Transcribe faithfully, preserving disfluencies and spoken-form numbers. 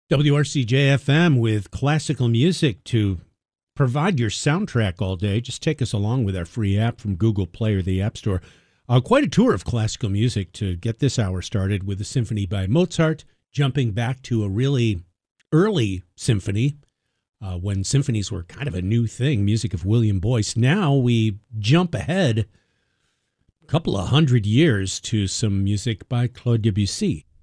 W R C J F M with classical music to provide your soundtrack all day. Just take us along with our free app from Google Play or the App Store. Uh, quite a tour of classical music to get this hour started with a symphony by Mozart, jumping back to a really early symphony uh, when symphonies were kind of a new thing, music of William Boyce. Now we jump ahead a couple of hundred years to some music by Claude Debussy.